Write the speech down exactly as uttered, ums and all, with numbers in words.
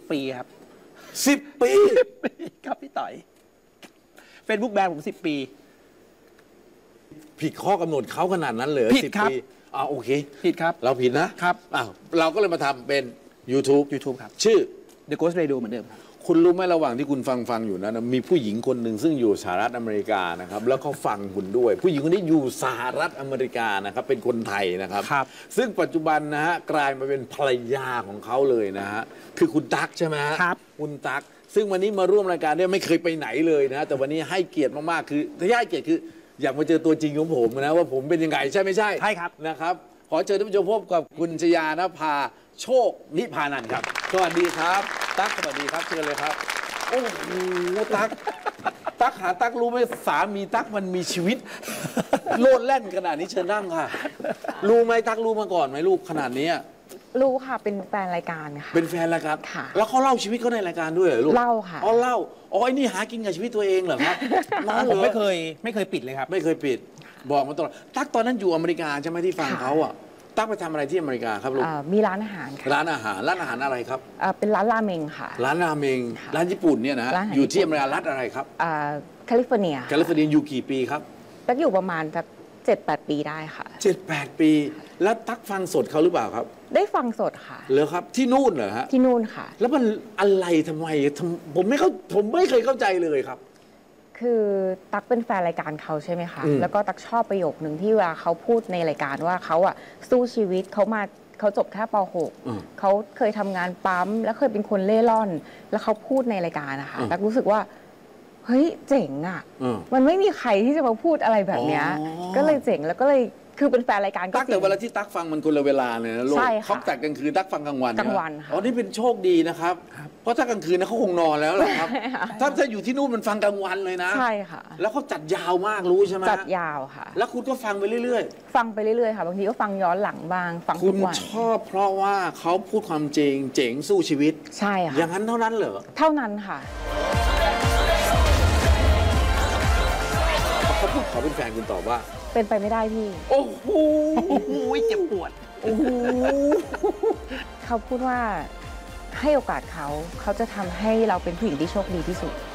ปีครับสิบปีครับพี่ต่อย Facebook แบนผมสิบปีผิดข้อกำหนดเขาขนาดนั้นเลยผิดครับอ่าโอเคผิดครับเราผิดนะครับ อ้าวเราก็เลยมาทำเป็น YouTube YouTube ครับชื่อ The Ghost Radio เหมือนเดิมครับคุณรู้ไหมระหว่างที่คุณฟังฟังอยู่นั้นมีผู้หญิงคนหนึ่งซึ่งอยู่สหรัฐอเมริกานะครับแล้วเขาฟังคุณด้วย ผู้หญิงคนนี้อยู่สหรัฐอเมริกานะครับเป็นคนไทยนะครับครับซึ่งปัจจุบันนะฮะกลายมาเป็นภรรยาของเขาเลยนะฮะคือคุณตั๊กใช่ไหมฮะครับคุณตั๊กซึ่งวันนี้มาร่วมรายการเนี่ยไม่เคยไปไหนเลยนะแต่วันนี้ให้เกียรติมากๆคือที่ให้เกียรติคืออยากมาเจอตัวจริงของผมนะว่าผมเป็นยังไงใช่ไม่ใช่ใช่ครับนะครับขอเชิญท่านผู้ชมพบกับคุณชยานภาโชคนิพานันท์ครับสวัสดีครับตั๊กสวัสดีครับเชิญเลยครับโอ้โหตั๊กตั๊กหาตั๊กรู้ไหมสามีตั๊กมันมีชีวิต โลดแล่นขนาดนี้เชิญนั่งค่ะ รู้ไหมตั๊กรู้มาก่อนไหมลูกขนาดนี้รู้ค่ะเป็นแฟนรายการค่ะเป็นแฟนรายการค่ะแล้วเขาเล่าชีวิตเขาในรายการด้วยเหรอลูกเล่าค่ะอ๋อเล่าอ๋อไอ้นี่หากินกับชีวิตตัวเองเหรอครับน้องผมไม่เคยไม่เคยปิดเลยครับไม่เคยปิด บอกมาตลอดตั๊กตอนนั้นอยู่อเมริกาใช่ไหมที่ฟังค่ะเขาอ่ะตั๊กไปทำอะไรที่อเมริกาครับลูกเอ่อมีร้านอาหารค่ะร้านอาหารร้านอาหารอะไรครับเอ่อเป็นร้านราเมงค่ะร้านราเมงค่ะร้านญี่ปุ่นเนี่ยนะฮะร้านอาหารอยู่ที่ญี่อปุ่เมนริการัฐอะไรครับเอ่อแคลิฟอร์เนียแคลิฟอร์เนียอยู่กี่ปีครับตักอยู่ประมาณสักเจ็ดแปดปีได้ค่ะเจ็ดแปดปี แล้วตั๊กฟังสดเขาหรือเปล่าครับได้ฟังสดค่ะเหรอครับที่นู่นเหรอฮะที่นู่นค่ะแล้วมันอะไรทำไมทำผมไม่เข้าผมไม่เคยเข้าใจเลยครับคือตักเป็นแฟนรายการเขาใช่ไหมคะอืมแล้วก็ตักชอบประโยคหนึ่งที่เวลาเขาพูดในรายการว่าเขาอะสู้ชีวิตเขามาเขาจบแค่ป หกอืมเขาเคยทำงานปั๊ม แล้วเคยเป็นคนเล่ร่อน แล้วเขาพูดในรายการนะคะอืมตักรู้สึกว่าเฮ้ยเจ๋งอะอืมมันไม่มีใครที่จะมาพูดอะไรแบบเนี้ยอ๋อก็เลยเจ๋งแล้วก็เลยคือเป็นแฟนรายการก็ตั๊กจริแต่งเวลาที่ตั๊กฟังมันคนละเวลาเลยนะลูกใช่ค่ะเขาแต่กลางคืนตั๊กฟังกลางวันกลางวันนะค่ะอ๋อนี่เป็นโชคดีนะครับครับเพราะถ้ากลางคืนนะเขาคงนอนแล้วแหละครับถ้าถ้าอยู่ที่นู่นมันฟังกลางวันเลยนะใช่ค่ะแล้วเขาจัดยาวมากรู้ใช่ไหมจัดยาวค่ะแล้วคุณก็ฟังไปเรื่อยฟังไปเรื่อยๆค่ะ บางทีก็ฟังย้อนหลังบ้าง ฟังๆ คุทุณกวันชอบเพราะว่าเขาพูดความจริงเจ๋งสู้ชีวิตใช่อค่ะย่างนั้นเท่านั้นเหรอเท่านั้นค่ะเขาพูดขอเป็นแฟนคุณตอบว่าเป็นไปไม่ได้พี่โอ้โหโอ้โหเจ็บปวดโอ้โหเขาพูดว่าให้โอกาสเขา เขาจะทำให้เราเป็นผู้หญิงที่โชคดีที่สุด